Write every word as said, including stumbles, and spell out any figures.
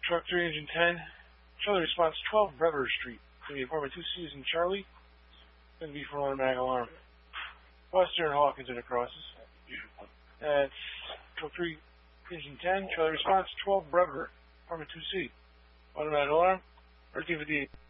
Truck three, Engine ten. Charlie response twelve, Brever Street. Going to be apartment two C is in Charlie. Going to be for automatic alarm. Western Hawkins and it crosses. That's Truck three, Engine ten. Charlie response twelve, Brever. Apartment two C. Automatic alarm. thirteen fifty-eight.